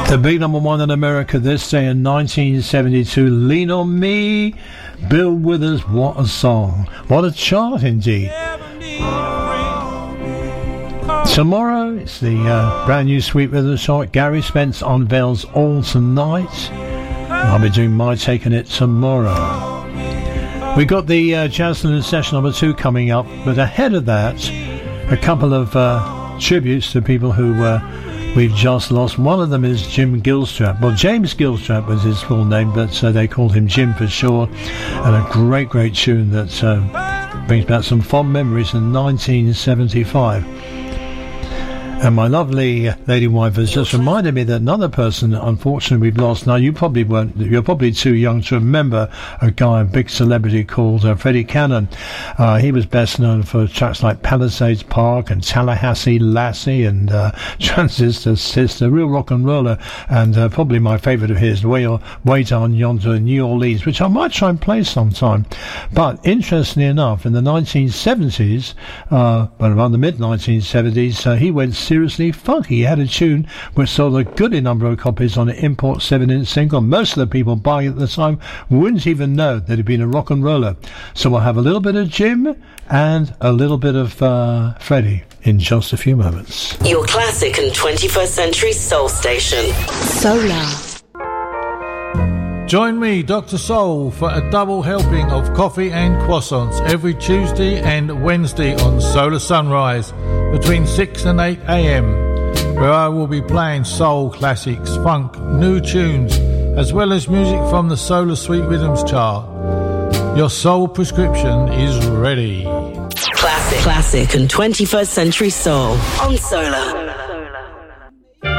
The big number one in America this day in 1972, Lean on Me, Bill Withers, what a song. What a chart indeed. Tomorrow, it's the brand new Sweet Rhythm chart. Gary Spence unveils All Tonight. I'll be doing my take on it tomorrow. We got the Jazz Saloon Session number 2 coming up, but ahead of that, a couple of tributes to people who we've just lost. One of them is Jim Gilstrap. Well, James Gilstrap was his full name, but they called him Jim for short. And a great tune that brings back some fond memories in 1975. And my lovely lady wife has just reminded me that another person, unfortunately, we've lost. Now, you're probably too young to remember a guy, a big celebrity called Freddie Cannon. He was best known for tracks like Palisades Park and Tallahassee Lassie and Transistor Sister, real rock and roller. And probably my favourite of his, Way Down Yonder in New Orleans, which I might try and play sometime. But interestingly enough, in the 1970s, but around the mid-1970s, he went seriously funky. He had a tune which sold a goodly number of copies on an import 7-inch single. Most of the people buying it at the time wouldn't even know that he'd been a rock and roller. So we'll have a little bit of Jim and a little bit of Freddie in just a few moments. Your classic and 21st century soul station. Solar. Join me, Dr. Soul, for a double helping of coffee and croissants every Tuesday and Wednesday on Solar Sunrise between 6 and 8 a.m, where I will be playing soul classics, funk, new tunes, as well as music from the Solar Sweet Rhythms chart. Your soul prescription is ready. Classic and 21st century soul on Solar.